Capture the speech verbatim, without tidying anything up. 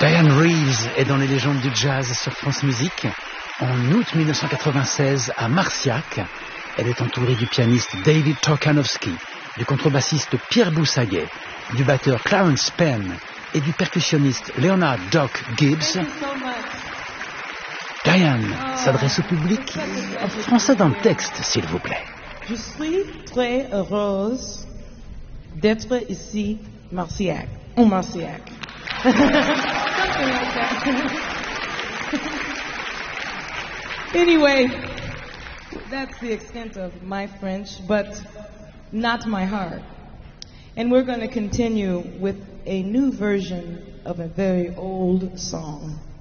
Diane Reeves est dans les légendes du jazz sur France Musique. En août mille neuf cent quatre-vingt-seize, à Marciac, elle est entourée du pianiste David Torkanowski, du contrebassiste Pierre Boussaguet, du batteur Clarence Penn et du percussionniste Leonard Doc Gibbs. Diane s'adresse au public en français dans le texte, s'il vous plaît. Je suis très heureuse d'être ici, Marciac, ou Marciac. Anyway, that's the extent of my French, but not my heart. And we're going to continue with a new version of a very old song.